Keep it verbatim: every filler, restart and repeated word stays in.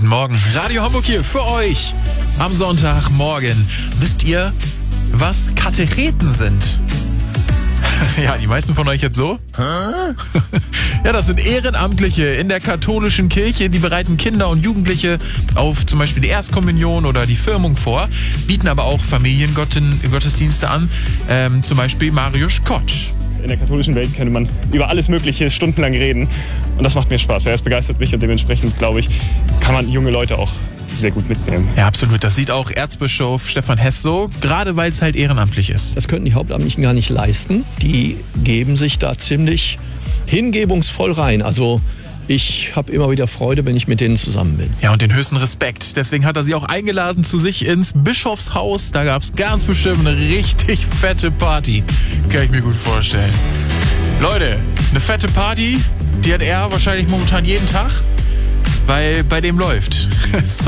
Morgen. Radio Hamburg hier für euch am Sonntagmorgen. Wisst ihr, was Katecheten sind? Ja, die meisten von euch jetzt so? Ja, das sind Ehrenamtliche in der katholischen Kirche, die bereiten Kinder und Jugendliche auf zum Beispiel die Erstkommunion oder die Firmung vor, bieten aber auch Familiengottesdienste an, ähm, zum Beispiel Mariusz Kotsch. In der katholischen Welt könnte man über alles Mögliche stundenlang reden und das macht mir Spaß. Ja, es begeistert mich und dementsprechend, glaube ich, kann man junge Leute auch sehr gut mitnehmen. Ja, absolut. Das sieht auch Erzbischof Stefan Hess so, gerade weil es halt ehrenamtlich ist. Das könnten die Hauptamtlichen gar nicht leisten. Die geben sich da ziemlich hingebungsvoll rein. Also ich habe immer wieder Freude, wenn ich mit denen zusammen bin. Ja, und den höchsten Respekt. Deswegen hat er sie auch eingeladen zu sich ins Bischofshaus. Da gab es ganz bestimmt eine richtig fette Party. Kann ich mir gut vorstellen. Leute, eine fette Party, die hat er wahrscheinlich momentan jeden Tag, weil bei dem läuft.